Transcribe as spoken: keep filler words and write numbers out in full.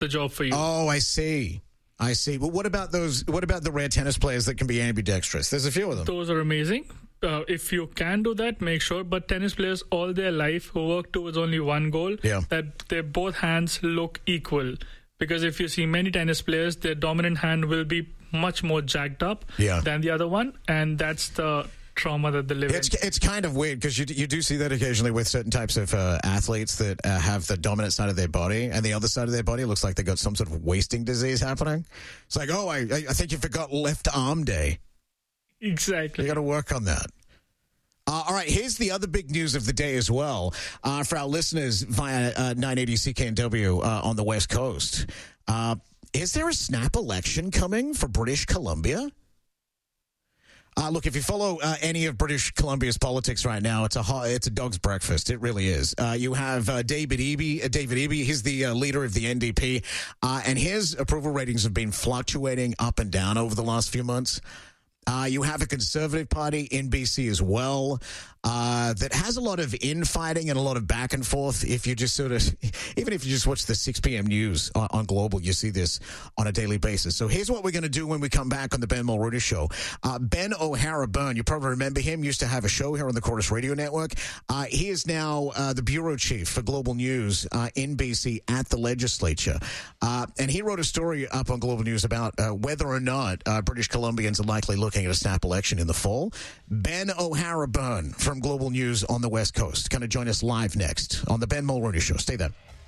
the job for you. Oh, I see. I see. But what about those? What about the rare tennis players that can be ambidextrous? There's a few of them. Those are amazing. Uh, if you can do that, make sure. But tennis players all their life who work towards only one goal, yeah. that their both hands look equal. Because if you see many tennis players, their dominant hand will be much more jacked up yeah. than the other one. And that's the trauma that they live it's, in. It's kind of weird because you, you do see that occasionally with certain types of uh, athletes that uh, have the dominant side of their body and the other side of their body looks like they got some sort of wasting disease happening. It's like, oh, I, I think you forgot left arm day. Exactly. You got to work on that. Uh, all right, here's the other big news of the day as well uh, for our listeners via uh, nine eighty C K N W uh, on the West Coast. Uh, is there a snap election coming for British Columbia? Uh, look, if you follow uh, any of British Columbia's politics right now, it's a ho- it's a dog's breakfast. It really is. Uh, you have uh, David Eby. Uh, David Eby, he's the uh, leader of the N D P, uh, and his approval ratings have been fluctuating up and down over the last few months. Uh, you have a Conservative Party in B C as well uh, that has a lot of infighting and a lot of back and forth. If you just sort of, even if you just watch the six p.m. news on, on Global, you see this on a daily basis. So here's what we're going to do when we come back on the Ben Mulrooney Show. Uh, Ben O'Hara-Byrne, you probably remember him, used to have a show here on the Chorus Radio Network. Uh, he is now uh, the bureau chief for Global News uh, in B C at the legislature. Uh, and he wrote a story up on Global News about uh, whether or not uh, British Columbians are likely looking at a snap election in the fall. Ben O'Hara-Byrne from Global News on the West Coast going to join us live next on the Ben Mulrooney Show. Stay there.